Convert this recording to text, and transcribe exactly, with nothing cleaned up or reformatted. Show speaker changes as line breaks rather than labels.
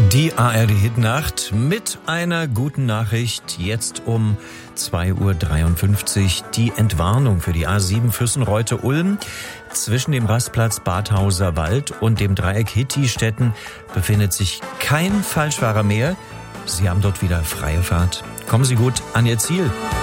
Die A R D-Hitnacht mit einer guten Nachricht. Jetzt um zwei Uhr dreiundfünfzig die Entwarnung für die A sieben Füssenreute-Ulm. Zwischen dem Rastplatz Badhauser Wald und dem Dreieck Hitti-Stetten befindet sich kein Falschfahrer mehr. Sie haben dort wieder freie Fahrt. Kommen Sie gut an Ihr Ziel.